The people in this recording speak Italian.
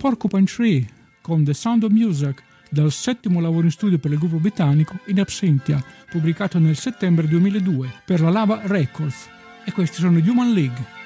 Porcupine Tree con The Sound of Music, dal settimo lavoro in studio per il gruppo britannico In Absentia, pubblicato nel settembre 2002 per la Lava Records. E questi sono Human League.